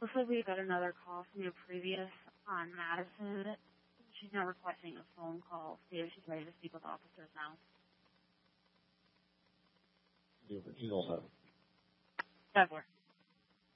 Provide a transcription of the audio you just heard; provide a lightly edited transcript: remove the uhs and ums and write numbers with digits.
Looks like we got another call from your previous on Madison. She's now requesting a phone call. See if she's ready to speak with officers now. She's all set. That works.